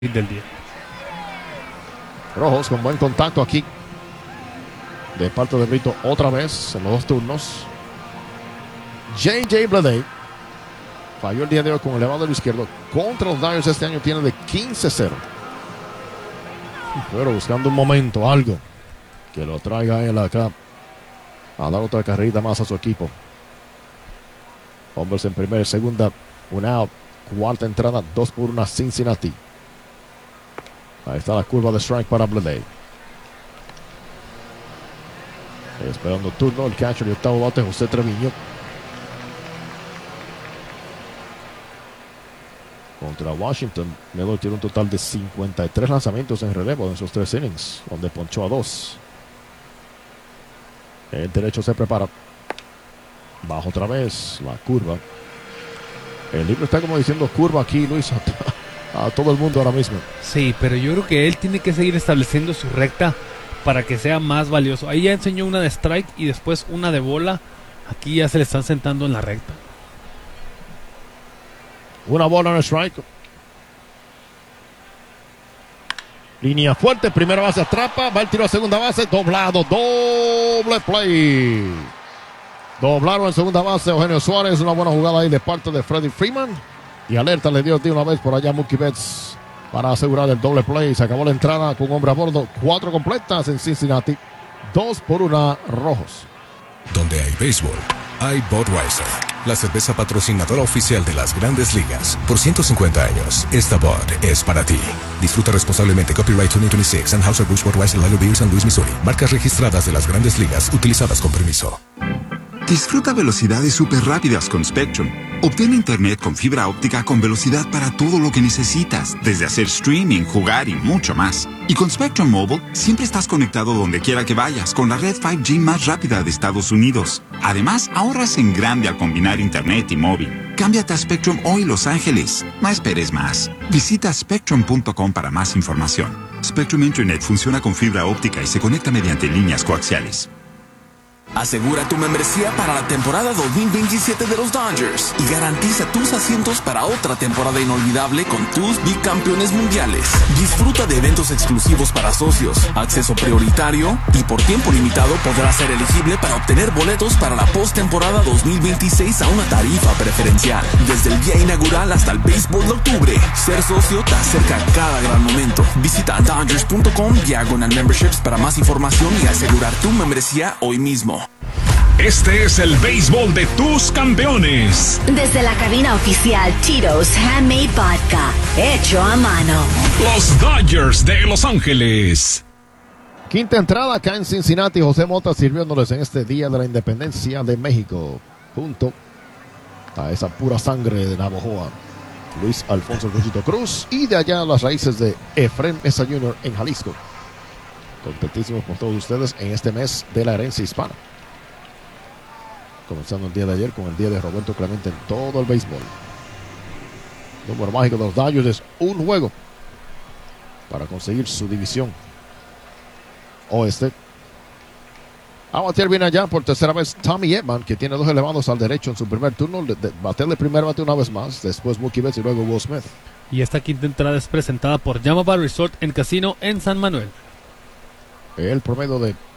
del día. Rojos con buen contacto aquí de parte de Brito otra vez en los dos turnos. J.J. Bleday falló el día de hoy con el elevado del izquierdo. Contra los Dodgers este año tiene de 15-0. Pero buscando un momento, algo que lo traiga a él acá a dar otra carrerita más a su equipo. Hombres en primera, segunda, un out, cuarta entrada, 2-1 Cincinnati. Ahí está la curva de strike para Bleday. Esperando turno, el catcher de octavo bate, José Treviño. Contra Washington, Miller tiene un total de 53 lanzamientos en relevo en esos 3 innings, donde ponchó a 2. El derecho se prepara. Bajo otra vez, la curva. El libro está como diciendo curva aquí, Luis, a todo el mundo ahora mismo. Sí, pero yo creo que él tiene que seguir estableciendo su recta para que sea más valioso. Ahí ya enseñó una de strike y después una de bola. Aquí ya se le están sentando en la recta. Una bola en el strike. Línea fuerte, primera base atrapa, va el tiro a segunda base, doblado, doble play. Doblaron en segunda base Eugenio Suárez, una buena jugada ahí de parte de Freddie Freeman. Y alerta le dio de una vez por allá Mookie Betts para asegurar el doble play. Se acabó la entrada con hombre a bordo, 4 completas en Cincinnati, 2-1 Rojos. Donde hay béisbol, hay Budweiser, la cerveza patrocinadora oficial de las Grandes Ligas. Por 150 años, esta Bud es para ti. Disfruta responsablemente. Copyright 2026, Anheuser-Busch Budweiser Lager Beer, San Luis, Missouri. Marcas registradas de las Grandes Ligas, utilizadas con permiso. Disfruta velocidades súper rápidas con Spectrum. Obtén internet con fibra óptica con velocidad para todo lo que necesitas, desde hacer streaming, jugar y mucho más. Y con Spectrum Mobile, siempre estás conectado donde quiera que vayas, con la red 5G más rápida de Estados Unidos. Además, ahorras en grande al combinar internet y móvil. Cámbiate a Spectrum hoy, Los Ángeles. No esperes más. Visita spectrum.com para más información. Spectrum Internet funciona con fibra óptica y se conecta mediante líneas coaxiales. Asegura tu membresía para la temporada 2027 de los Dodgers y garantiza tus asientos para otra temporada inolvidable con tus bicampeones mundiales. Disfruta de eventos exclusivos para socios, acceso prioritario y por tiempo limitado podrás ser elegible para obtener boletos para la postemporada 2026 a una tarifa preferencial. Desde el día inaugural hasta el béisbol de octubre, ser socio te acerca a cada gran momento. Visita Dodgers.com/memberships para más información y asegurar tu membresía hoy mismo. Este es el béisbol de tus campeones. Desde la cabina oficial Tito's Handmade Vodka, hecho a mano. Los Dodgers de Los Ángeles. Quinta entrada acá en Cincinnati. José Mota sirviéndoles en este Día de la Independencia de México. Junto a esa pura sangre de Navojoa, Luis Alfonso Rosito Cruz. Y de allá las raíces de Efrén Mesa Jr. en Jalisco. Contentísimos con todos ustedes en este mes de la herencia hispana. Comenzando el día de ayer con el día de Roberto Clemente en todo el béisbol. El número mágico de los Dodgers es un juego para conseguir su división oeste. A batear viene allá por tercera vez Tommy Edman, que tiene 2 elevados al derecho en su primer turno. Batear de primer bate una vez más, después Mookie Betts y luego Will Smith. Y esta quinta entrada es presentada por Yamava Resort en Casino en San Manuel. El promedio de